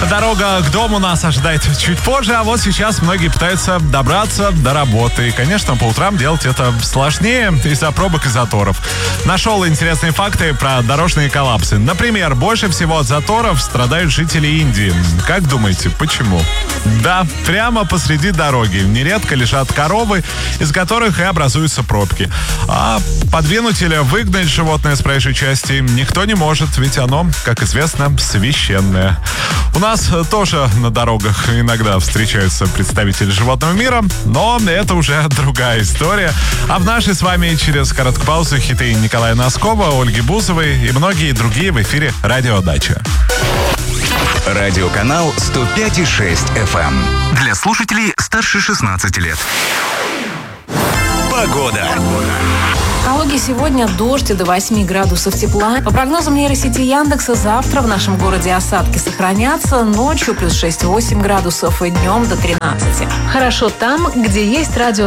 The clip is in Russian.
Дорога к дому нас ожидает чуть позже, а вот сейчас многие пытаются добраться до работы. И, конечно, по утрам делать это сложнее из-за пробок и заторов. Нашел интересные факты про дорожные коллапсы. Например, больше всего от заторов страдают жители Индии. Как думаете, почему? Да, прямо посреди дороги нередко лежат коровы, из которых и образуются пробки. А подвинуть или выгнать животное с проезжей части никто не может, ведь оно, как известно, священное. У нас тоже на дорогах иногда встречаются представители животного мира, но это уже другая история. А в нашей с вами через короткую паузу хиты Николая Носкова, Ольги Бузовой и многие другие в эфире «Радио Дача». Радиоканал 105,6 FM. Для слушателей старше 16 лет. Погода. В Калуге сегодня дождь и до 8 градусов тепла. По прогнозам нейросети Яндекса, завтра в нашем городе осадки сохранятся. Ночью плюс 6-8 градусов и днем до 13. Хорошо там, где есть радио